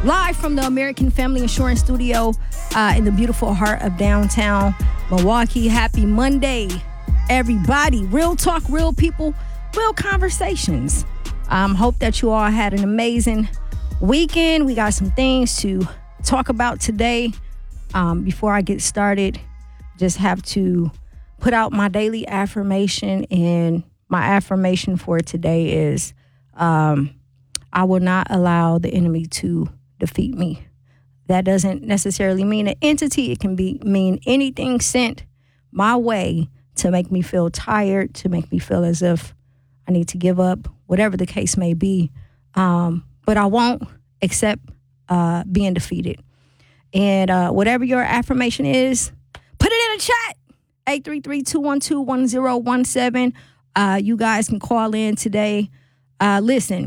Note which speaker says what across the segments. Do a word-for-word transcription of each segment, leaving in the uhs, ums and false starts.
Speaker 1: Live from the American Family Insurance Studio uh, in the beautiful heart of downtown Milwaukee. Happy Monday, everybody. Real talk, real people, real conversations. Um, hope that you all had an amazing weekend. We got some things to talk about today. Um, before I get started, just have to put out my daily affirmation. And my affirmation for today is um, I will not allow the enemy to defeat me. That doesn't necessarily mean an entity. It can be mean anything sent my way to make me feel tired, to make me feel as if I need to give up, whatever the case may be. Um, but I won't accept uh, being defeated. And uh, whatever your affirmation is, put it in the chat. eight three three, two one two, one zero one seven. Uh, you guys can call in today. Uh, listen.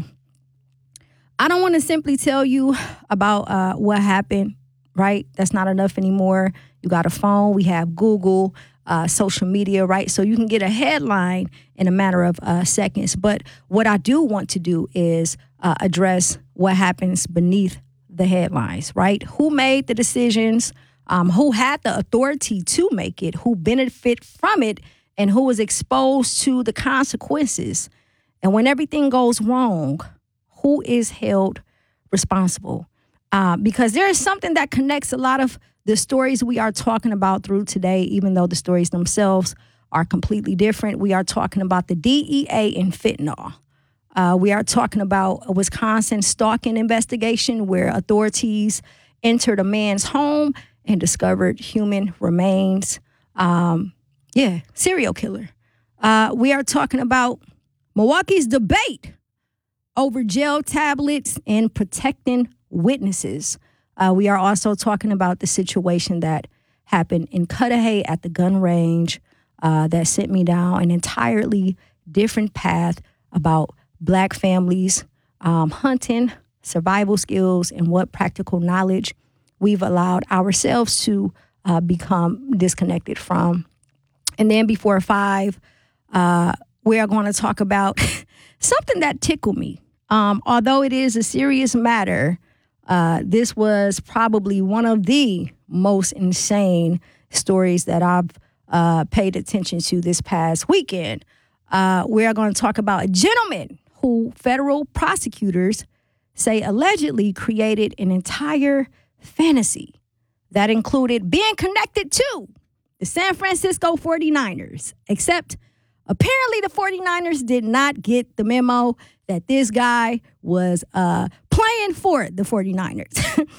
Speaker 1: I don't want to simply tell you about uh, what happened, right? That's not enough anymore. You got a phone. We have Google, uh, social media, right? So you can get a headline in a matter of uh, seconds. But what I do want to do is uh, address what happens beneath the headlines, right? Who made the decisions? Um, who had the authority to make it? Who benefit from it? And who was exposed to the consequences? And when everything goes wrong, who is held responsible? Uh, because there is something that connects a lot of the stories we are talking about through today, even though the stories themselves are completely different. We are talking about the D E A and fentanyl. Uh, we are talking about a Wisconsin stalking investigation where authorities entered a man's home and discovered human remains. Um, yeah, serial killer. Uh, we are talking about Milwaukee's debate over jail tablets and protecting witnesses. Uh, we are also talking about the situation that happened in Cudahy at the gun range uh, that sent me down an entirely different path about Black families, um, hunting, survival skills, and what practical knowledge we've allowed ourselves to uh, become disconnected from. And then before five, uh, we are going to talk about something that tickled me. Um, although it is a serious matter, uh, this was probably one of the most insane stories that I've uh, paid attention to this past weekend. Uh, we are going to talk about a gentleman who federal prosecutors say allegedly created an entire fantasy that included being connected to the San Francisco forty-niners, except apparently the forty-niners did not get the memo that this guy was uh, playing for the forty-niners.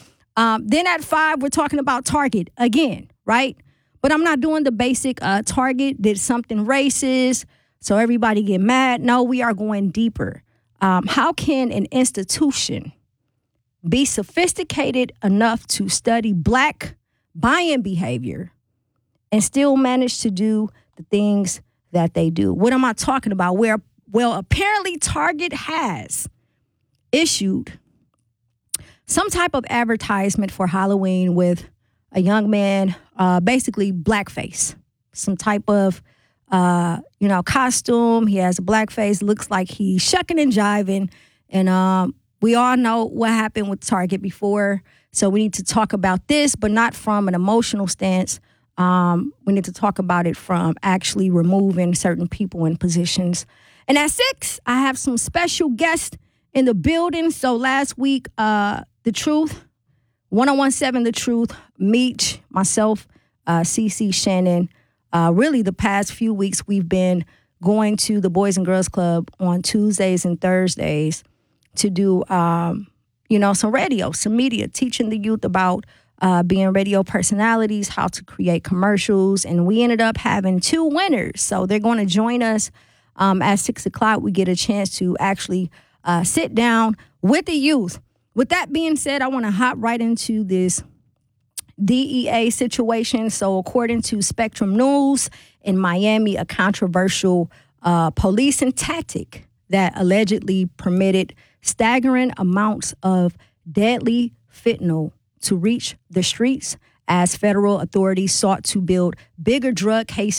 Speaker 1: um, then at five, we're talking about Target again, right? But I'm not doing the basic uh, Target did something racist, so everybody get mad. No, we are going deeper. Um, how can an institution be sophisticated enough to study Black buying behavior and still manage to do the things that they do? What am I talking about? Where, well, apparently Target has issued some type of advertisement for Halloween with a young man, uh, basically blackface, some type of, uh, you know, costume. He has a blackface, looks like he's shucking and jiving. And um, we all know what happened with Target before. So we need to talk about this, but not from an emotional stance. Um, we need to talk about it from actually removing certain people in positions. And at six, I have some special guests in the building. So last week, uh, The Truth, ten seventeen The Truth, Meech, myself, uh, Cece, Shannon. Uh, really, the past few weeks, we've been going to the Boys and Girls Club on Tuesdays and Thursdays to do, um, you know, some radio, some media, teaching the youth about Uh, being radio personalities, how to create commercials. And we ended up having two winners. So they're going to join us um, at six o'clock. We get a chance to actually uh, sit down with the youth. With that being said, I want to hop right into this D E A situation. So according to Spectrum News in Miami, a controversial uh, policing tactic that allegedly permitted staggering amounts of deadly fentanyl to reach the streets as federal authorities sought to build bigger drug case